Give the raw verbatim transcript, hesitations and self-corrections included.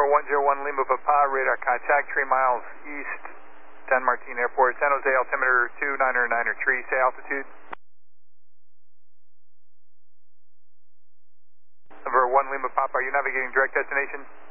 November one zero one Lima Papa, radar contact three miles east, San Martin Airport, San Jose, altimeter two niner niner three, say altitude. November one Lima Papa, are you navigating direct destination?